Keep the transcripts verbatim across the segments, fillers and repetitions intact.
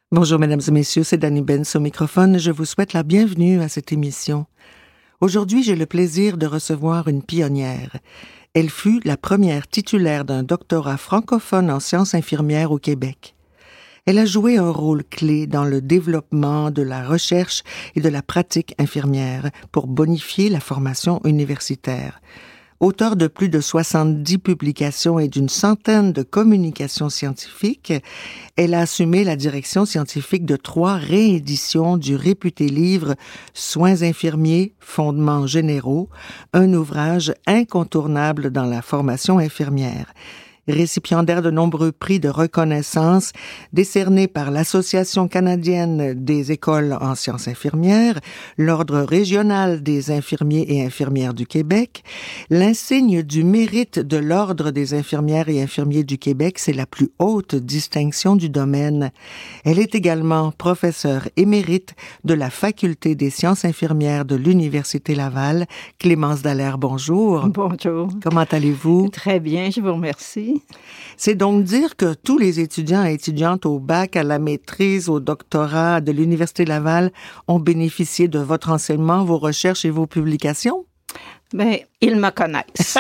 Bonjour mesdames et messieurs, c'est Dani Benz au microphone. Je vous souhaite la bienvenue à cette émission. Aujourd'hui, j'ai le plaisir de recevoir une pionnière. Elle fut la première titulaire d'un doctorat francophone en sciences infirmières au Québec. Elle a joué un rôle clé dans le développement de la recherche et de la pratique infirmière pour bonifier la formation universitaire. Auteure de plus de soixante-dix publications et d'une centaine de communications scientifiques, elle a assumé la direction scientifique de trois rééditions du réputé livre « Soins infirmiers, fondements généraux », un ouvrage incontournable dans la formation infirmière. Récipiendaire de nombreux prix de reconnaissance décernés par l'Association canadienne des écoles en sciences infirmières, l'Ordre régional des infirmiers et infirmières du Québec, l'insigne du mérite de l'Ordre des infirmières et infirmiers du Québec, c'est la plus haute distinction du domaine. Elle est également professeure émérite de la Faculté des sciences infirmières de l'Université Laval. Clémence Dallaire, bonjour. Bonjour. Comment allez-vous? Très bien, je vous remercie. C'est donc dire que tous les étudiants et étudiantes au bac, à la maîtrise, au doctorat de l'Université Laval ont bénéficié de votre enseignement, vos recherches et vos publications? Bien, ils me connaissent.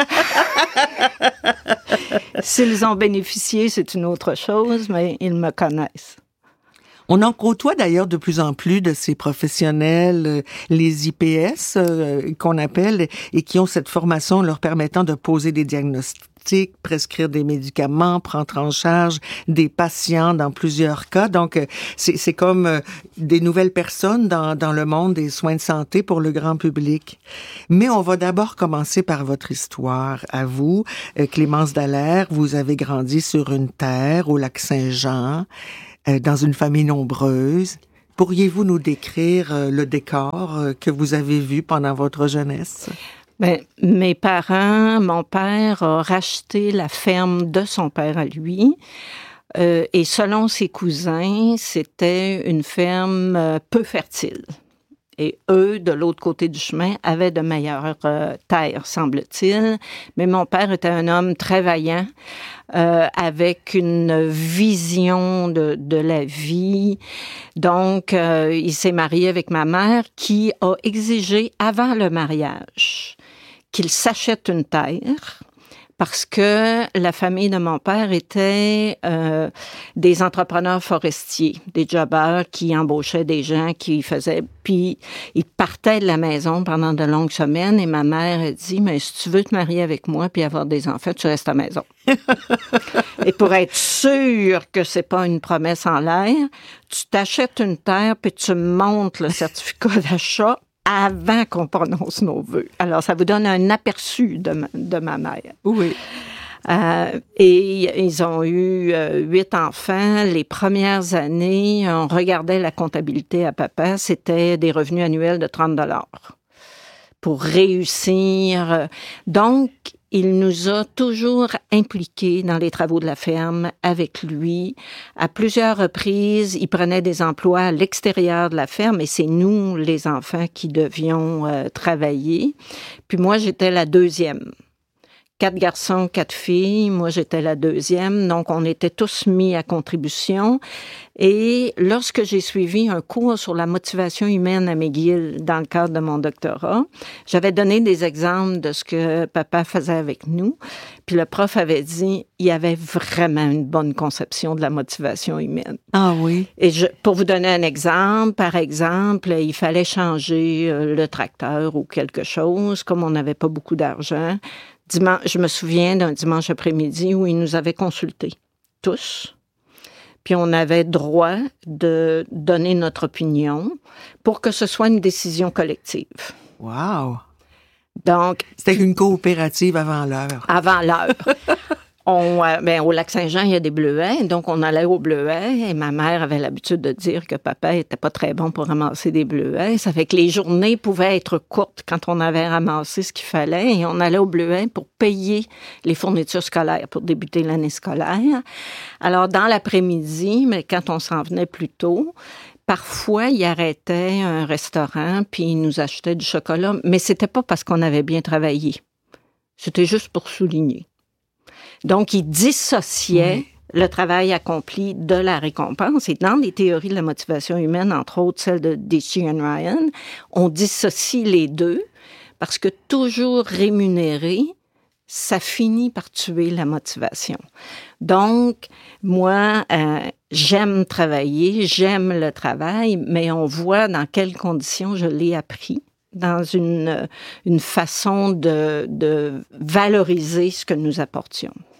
S'ils ont bénéficié, c'est une autre chose, mais ils me connaissent. On en côtoie d'ailleurs de plus en plus de ces professionnels, les I P S euh, qu'on appelle, et qui ont cette formation leur permettant de poser des diagnostics, prescrire des médicaments, prendre en charge des patients dans plusieurs cas. Donc, c'est, c'est comme des nouvelles personnes dans, dans le monde des soins de santé pour le grand public. Mais on va d'abord commencer par votre histoire. À vous, Clémence Dallaire, vous avez grandi sur une terre au lac Saint-Jean, dans une famille nombreuse. Pourriez-vous nous décrire le décor que vous avez vu pendant votre jeunesse? Bien, mes parents, mon père a racheté la ferme de son père à lui. Euh, et selon ses cousins, c'était une ferme euh, peu fertile. Et eux, de l'autre côté du chemin, avaient de meilleures euh, terres, semble-t-il. Mais mon père était un homme très vaillant, euh, avec une vision de, de la vie. Donc, euh, il s'est marié avec ma mère, qui a exigé, avant le mariage, qu'il s'achète une terre, parce que la famille de mon père était euh, des entrepreneurs forestiers, des jobbers qui embauchaient des gens qui faisaient... Puis, ils partaient de la maison pendant de longues semaines et ma mère a dit « Mais si tu veux te marier avec moi puis avoir des enfants, tu restes à la maison. » Et pour être sûr que c'est pas une promesse en l'air, tu t'achètes une terre puis tu montes le certificat d'achat avant qu'on prononce nos vœux. Alors, ça vous donne un aperçu de ma, de ma mère. Oui. Euh, et ils ont eu euh, huit enfants. Les premières années, on regardait la comptabilité à papa, c'était des revenus annuels de trente dollars pour réussir. Donc, il nous a toujours impliqués dans les travaux de la ferme avec lui. À plusieurs reprises, il prenait des emplois à l'extérieur de la ferme et c'est nous, les enfants, qui devions euh, travailler. Puis moi, j'étais la deuxième. Quatre garçons, quatre filles. Moi, j'étais la deuxième. Donc, on était tous mis à contribution. Et lorsque j'ai suivi un cours sur la motivation humaine à McGill dans le cadre de mon doctorat, j'avais donné des exemples de ce que papa faisait avec nous. Puis le prof avait dit, il y avait vraiment une bonne conception de la motivation humaine. Ah oui? Et je, pour vous donner un exemple, par exemple, il fallait changer le tracteur ou quelque chose, comme on n'avait pas beaucoup d'argent. Dimanche, je me souviens d'un dimanche après-midi où ils nous avaient consultés, tous. Puis on avait droit de donner notre opinion pour que ce soit une décision collective. Wow! Donc, c'était une coopérative avant l'heure. Avant l'heure. On, euh, ben, au lac Saint-Jean, il y a des bleuets, donc on allait aux bleuets et ma mère avait l'habitude de dire que papa était pas très bon pour ramasser des bleuets. Ça fait que les journées pouvaient être courtes quand on avait ramassé ce qu'il fallait et on allait aux bleuets pour payer les fournitures scolaires pour débuter l'année scolaire. Alors, dans l'après-midi, mais quand on s'en venait plus tôt, parfois, il arrêtait un restaurant puis il nous achetait du chocolat, mais c'était pas parce qu'on avait bien travaillé. C'était juste pour souligner. Donc, il dissociait oui. le travail accompli de la récompense. Et dans les théories de la motivation humaine, entre autres celle de Deci et Ryan, on dissocie les deux parce que toujours rémunéré, ça finit par tuer la motivation. Donc, moi, euh, j'aime travailler, j'aime le travail, mais on voit dans quelles conditions je l'ai appris, dans une, une façon de, de valoriser ce que nous apportions.